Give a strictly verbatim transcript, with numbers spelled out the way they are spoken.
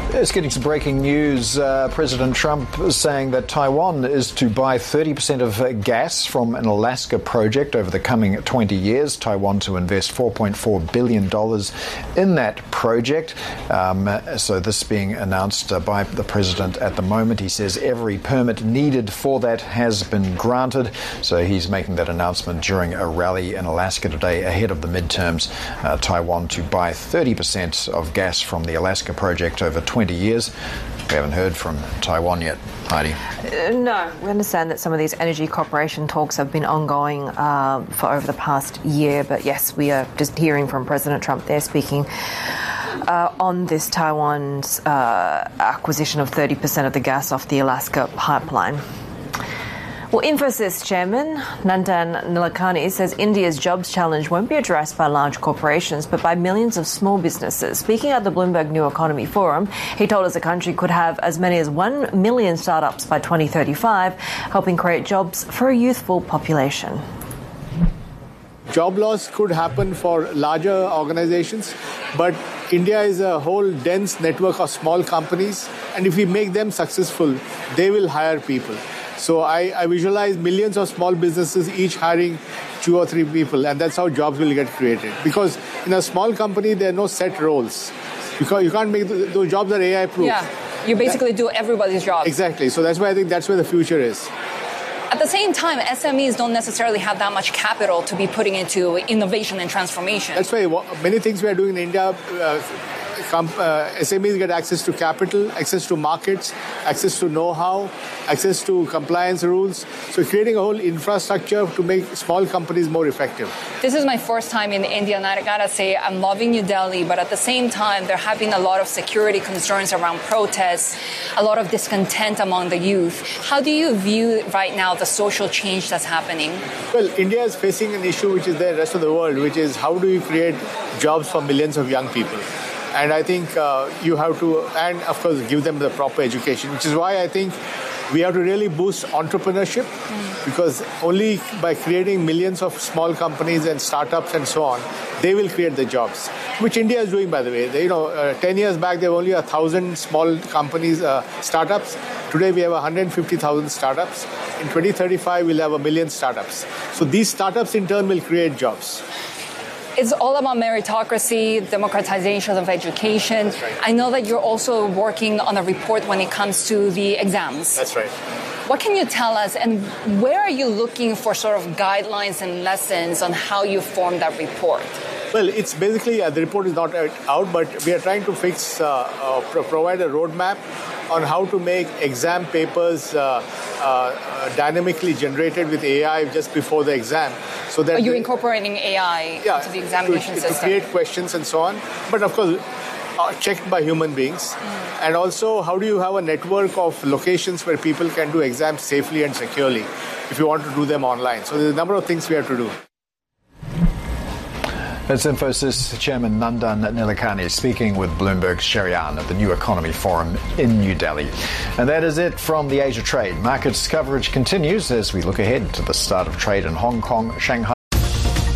It's getting some breaking news. Uh, President Trump is saying that Taiwan is to buy thirty percent of gas from an Alaska project over the coming twenty years. Taiwan to invest four point four billion dollars in that project. Um, so this being announced uh, by the president at the moment. He says every permit needed for that has been granted. So he's making that announcement during a rally in Alaska today ahead of the midterms. Uh, Taiwan to buy thirty percent of gas from the Alaska project over twenty years. We haven't heard from Taiwan yet. Heidi? Uh, no, we understand that some of these energy cooperation talks have been ongoing uh, for over the past year, but yes, we are just hearing from President Trump there speaking uh, on this Taiwan's uh, acquisition of thirty percent of the gas off the Alaska pipeline. Well, Infosys chairman Nandan Nilekani says India's jobs challenge won't be addressed by large corporations, but by millions of small businesses. Speaking at the Bloomberg New Economy Forum, he told us the country could have as many as one million startups by twenty thirty-five, helping create jobs for a youthful population. Job loss could happen for larger organizations, but India is a whole dense network of small companies, and if we make them successful, they will hire people. So I, I visualize millions of small businesses each hiring two or three people, and that's how jobs will get created. Because in a small company, there are no set roles. Because you can't make those, those jobs are A I-proof. Yeah, you basically that, do everybody's job. Exactly. So that's why I think that's where the future is. At the same time, S M Es don't necessarily have that much capital to be putting into innovation and transformation. That's why many things we are doing in India, uh, com- uh, S M Es get access to capital, access to markets, access to know-how, access to compliance rules. So creating a whole infrastructure to make small companies more effective. This is my first time in India, and I gotta say I'm loving New Delhi, but at the same time, there have been a lot of security concerns around protests, a lot of discontent among the youth. How do you view right now the social change that's happening? Well, India is facing an issue which is there in the rest of the world, which is how do you create jobs for millions of young people? And I think uh, you have to, and of course, give them the proper education, which is why I think we have to really boost entrepreneurship, mm. because only by creating millions of small companies and startups and so on, they will create the jobs, which India is doing, by the way. They, you know, uh, ten years back, there were only a thousand small companies, uh, startups. Today, we have one hundred fifty thousand startups. In twenty thirty-five, we'll have a million startups. So these startups, in turn, will create jobs. It's all about meritocracy, democratization of education. That's right. I know that you're also working on a report when it comes to the exams. That's right. What can you tell us, and where are you looking for sort of guidelines and lessons on how you form that report? Well, it's basically, uh, the report is not out, but we are trying to fix, uh, uh, pro- provide a roadmap on how to make exam papers uh, uh, uh, dynamically generated with A I just before the exam. So that Are you they, incorporating A I yeah, into the examination to, system? To create questions and so on. But of course, uh, checked by human beings. Mm. And also, how do you have a network of locations where people can do exams safely and securely if you want to do them online? So there's a number of things we have to do. That's Infosys Chairman Nandan Nilekani speaking with Bloomberg's Sherian at the New Economy Forum in New Delhi. And that is it from the Asia Trade. Markets coverage continues as we look ahead to the start of trade in Hong Kong, Shanghai,